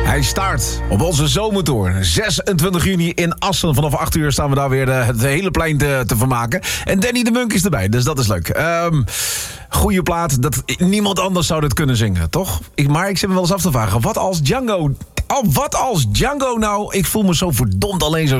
Hij start op onze zomertour. 26 juni in Assen. Vanaf 8 uur staan we daar weer het hele plein te vermaken. En Danny de Munk is erbij, dus dat is leuk. Goeie plaat. Niemand anders zou dit kunnen zingen, toch? Maar ik zit me wel eens af te vragen. Wat als Django nou... Ik voel me zo verdomd alleen zo